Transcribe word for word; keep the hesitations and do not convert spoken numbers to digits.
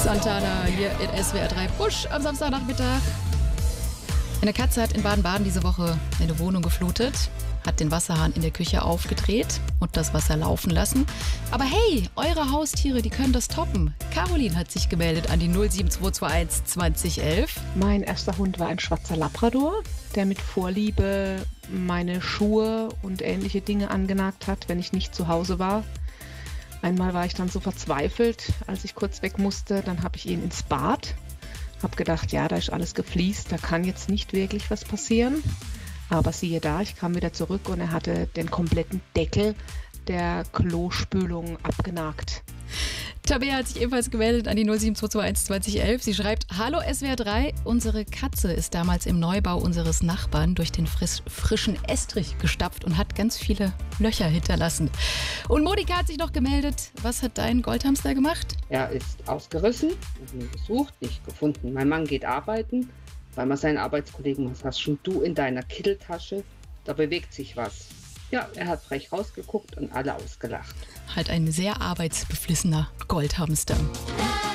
Santana hier in S W R drei Busch am Samstagnachmittag. Eine Katze hat in Baden-Baden diese Woche eine Wohnung geflutet, hat den Wasserhahn in der Küche aufgedreht und das Wasser laufen lassen. Aber hey, eure Haustiere, die können das toppen. Caroline hat sich gemeldet an die null sieben zwei zwei eins zwanzig elf. Mein erster Hund war ein schwarzer Labrador, der mit Vorliebe meine Schuhe und ähnliche Dinge angenagt hat, wenn ich nicht zu Hause war. Einmal war ich dann so verzweifelt, als ich kurz weg musste, dann habe ich ihn ins Bad. Habe gedacht, ja, da ist alles gefliest, da kann jetzt nicht wirklich was passieren. Aber siehe da, ich kam wieder zurück und er hatte den kompletten Deckel der Klospülung abgenagt. Tabea hat sich ebenfalls gemeldet an die null sieben zwei zwei eins zwanzig elf. Sie schreibt, hallo S W R drei, unsere Katze ist damals im Neubau unseres Nachbarn durch den frisch, frischen Estrich gestapft und hat ganz viele Löcher hinterlassen. Und Monika hat sich noch gemeldet, was hat dein Goldhamster gemacht? Er ist ausgerissen, wir haben ihn gesucht, nicht gefunden. Mein Mann geht arbeiten, weil man seinen Arbeitskollegen, was hast schon du in deiner Kitteltasche? Da bewegt sich was. Ja, er hat frech rausgeguckt und alle ausgelacht. Halt ein sehr arbeitsbeflissener Goldhamster.